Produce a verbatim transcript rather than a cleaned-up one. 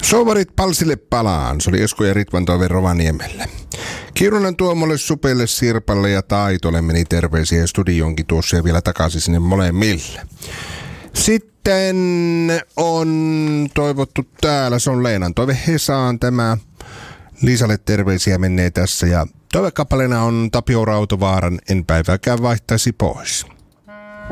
Sovarit Palsille palaan. Se oli Esko ja Ritvan toive Rovaniemelle. Kirunan Tuomolle, Supelle, Sirpalle ja Taitolle meni terveisiä studionkin tuossa ja vielä takaisin sinne molemmille. Sitten on toivottu täällä, se on Leenan toive Hesaan tämä. Liisalle terveisiä menee tässä ja toivekappaleena on Tapio Rautovaaran En päivääkään vaihtaisi pois.